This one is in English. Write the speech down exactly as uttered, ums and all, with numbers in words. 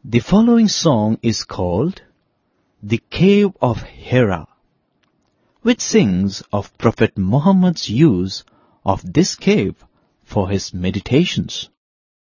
The following song is called The Cave of Hira, which sings of Prophet Muhammad's use of this cave for his meditations.